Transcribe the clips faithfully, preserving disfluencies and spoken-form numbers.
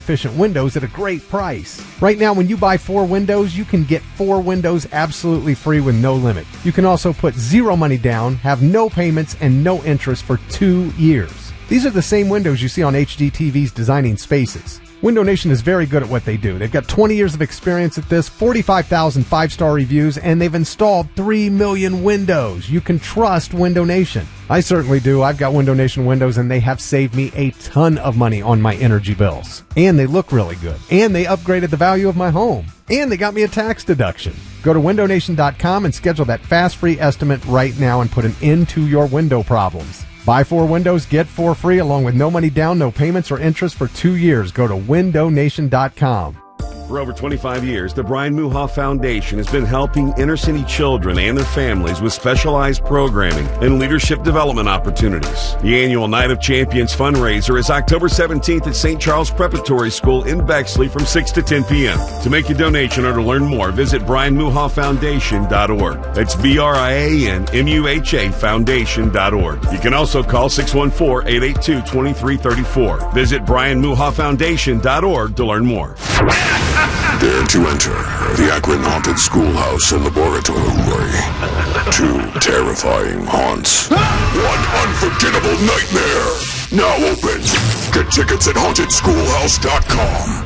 efficient windows at a great price. Right now, when you buy four windows, you can get four windows absolutely free with no limit. You can also put zero money down, have no payments, and no interest for two years. These are the same windows you see on H G T V's Designing Spaces. Window Nation is very good at what they do. They've got twenty years of experience at this, forty-five thousand five-star reviews, and they've installed three million windows. You can trust Window Nation. I certainly do. I've got Window Nation windows, and they have saved me a ton of money on my energy bills. And they look really good. And they upgraded the value of my home. And they got me a tax deduction. Go to window nation dot com and schedule that fast free estimate right now and put an end to your window problems. Buy four windows, get four free, along with no money down, no payments or interest for two years. Go to window nation dot com. For over twenty-five years, the Brian Muha Foundation has been helping inner-city children and their families with specialized programming and leadership development opportunities. The annual Night of Champions fundraiser is October seventeenth at Saint Charles Preparatory School in Bexley from six to ten p.m. To make a donation or to learn more, visit brian muha foundation dot org. That's B R I A N M U H A foundation dot org. You can also call six one four, eight eight two, two three three four. Visit brian muha foundation dot org to learn more. Dare to enter the Akron Haunted Schoolhouse and Laboratory. Two terrifying haunts. One unforgettable nightmare. Now open. Get tickets at haunted schoolhouse dot com.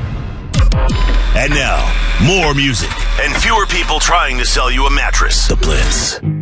And now, more music and fewer people trying to sell you a mattress. The Blitz.